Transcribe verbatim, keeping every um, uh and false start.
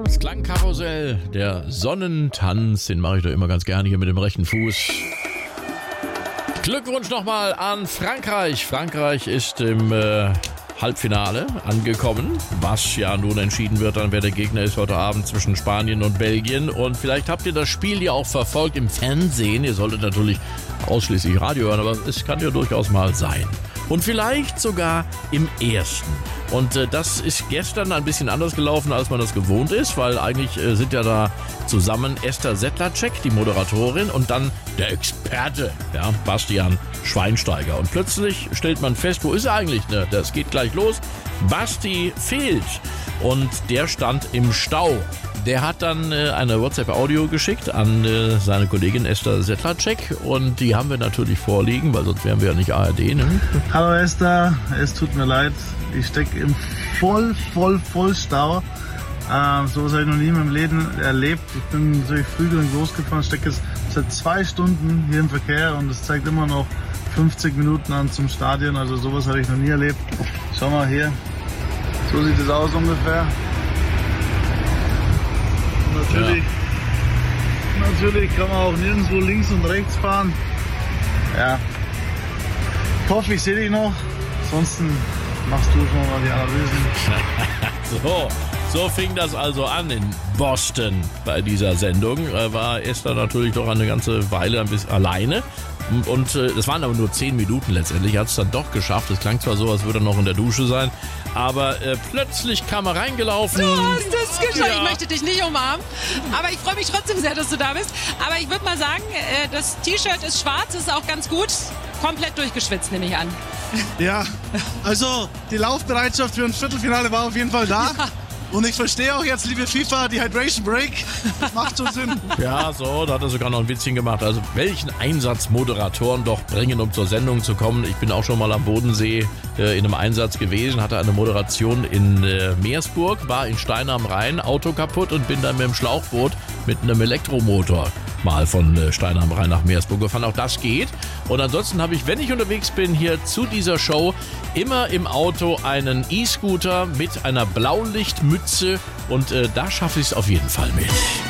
Das Klangkarussell, der Sonnentanz, den mache ich doch immer ganz gerne hier mit dem rechten Fuß. Glückwunsch nochmal an Frankreich. Frankreich ist im äh, Halbfinale angekommen, was ja nun entschieden wird, dann wer der Gegner ist heute Abend zwischen Spanien und Belgien. Und vielleicht habt ihr das Spiel ja auch verfolgt im Fernsehen. Ihr solltet natürlich ausschließlich Radio hören, aber es kann ja durchaus mal sein. Und vielleicht sogar im ersten. Und äh, das ist gestern ein bisschen anders gelaufen, als man das gewohnt ist, weil eigentlich äh, sind ja da zusammen Esther Sedlacek, die Moderatorin, und dann der Experte, ja, Bastian Schweinsteiger. Und plötzlich stellt man fest, wo ist er eigentlich? Ne? Das geht gleich los. Basti fehlt und der stand im Stau. Der hat dann äh, eine WhatsApp-Audio geschickt an äh, seine Kollegin Esther Sedlacek und die haben wir natürlich vorliegen, weil sonst wären wir ja nicht A R D. Ne? Hallo Esther, es tut mir leid, ich stecke im voll, voll, voll Stau. Äh, so was habe ich noch nie in meinem Leben erlebt. Ich bin natürlich früh genug losgefahren, stecke jetzt seit zwei Stunden hier im Verkehr und es zeigt immer noch fünfzig Minuten an zum Stadion, also sowas habe ich noch nie erlebt. Schau mal hier, so sieht es aus ungefähr. Natürlich, ja. Natürlich kann man auch nirgendwo links und rechts fahren. Ja. Ich hoffe, ich sehe dich noch. Ansonsten machst du schon mal die Analysen. so, so fing das also an in Boston bei dieser Sendung. Da war Esther natürlich doch eine ganze Weile ein bisschen alleine. Und äh, das waren aber nur zehn Minuten letztendlich. Hat es dann doch geschafft. Es klang zwar so, als würde er noch in der Dusche sein. Aber äh, plötzlich kam er reingelaufen. Du hast es geschafft. Ja. Ich möchte dich nicht umarmen. Aber ich freue mich trotzdem sehr, dass du da bist. Aber ich würde mal sagen, äh, das T-Shirt ist schwarz, ist auch ganz gut. Komplett durchgeschwitzt, nehme ich an. Ja, also die Laufbereitschaft für ein Viertelfinale war auf jeden Fall da. Ja. Und ich verstehe auch jetzt, liebe FIFA, die Hydration Break macht schon Sinn. Ja, so, da hat er sogar noch ein Witzchen gemacht. Also welchen Einsatz Moderatoren doch bringen, um zur Sendung zu kommen. Ich bin auch schon mal am Bodensee äh, in einem Einsatz gewesen, hatte eine Moderation in äh, Meersburg, war in Stein am Rhein, Auto kaputt und bin dann mit dem Schlauchboot mit einem Elektromotor mal von äh, Stein am Rhein nach Meersburg gefahren. Auch das geht. Und ansonsten habe ich, wenn ich unterwegs bin, hier zu dieser Show immer im Auto einen E-Scooter mit einer Blaulichtmütze und äh, da schaffe ich es auf jeden Fall mit.